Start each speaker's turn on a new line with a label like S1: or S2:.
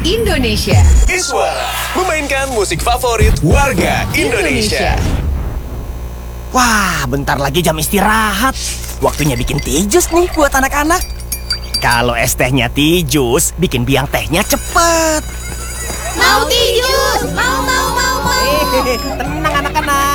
S1: Indonesia.
S2: Iswara memainkan musik favorit warga Indonesia.
S3: Wah, bentar lagi jam istirahat. Waktunya bikin teh jus nih buat anak-anak. Kalau es tehnya teh jus, bikin biang tehnya cepet.
S4: Mau teh jus, mau.
S3: Tenang anak-anak.